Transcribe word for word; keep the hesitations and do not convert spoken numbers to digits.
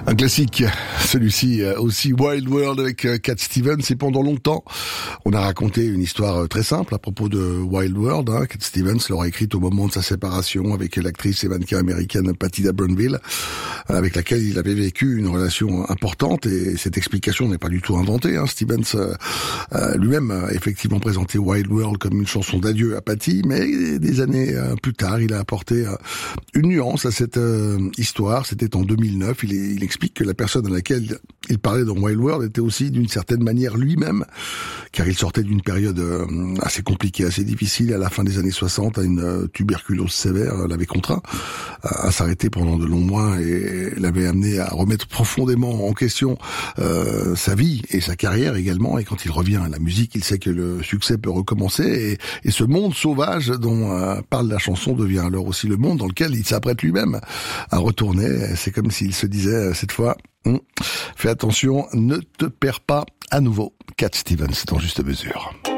Un classique, celui-ci aussi, Wild World avec Cat Stevens. Et pendant longtemps, on a raconté une histoire très simple à propos de Wild World. Hein. Cat Stevens l'aura écrite au moment de sa séparation avec l'actrice et mannequin américaine Patti LaBelle, avec laquelle il avait vécu une relation importante. Et cette explication n'est pas du tout inventée. Hein. Stevens euh, lui-même a effectivement présenté Wild World comme une chanson d'adieu à Patti, mais des années euh, plus tard, il a apporté euh, une nuance à cette euh, histoire. C'était en deux mille neuf. Il, est, il explique que la personne à laquelle il parlait dans Wild World était aussi d'une certaine manière lui-même, car il sortait d'une période assez compliquée, assez difficile à la fin des années soixante, à une tuberculose sévère, l'avait contraint à s'arrêter pendant de longs mois et l'avait amené à remettre profondément en question euh, sa vie et sa carrière également. Et quand il revient à la musique, il sait que le succès peut recommencer et, et ce monde sauvage dont euh, parle la chanson devient alors aussi le monde dans lequel il s'apprête lui-même à retourner. C'est comme s'il se disait cette fois, hum, fais attention, ne te perds pas à nouveau. Cat Stevens, c'est en juste mesure.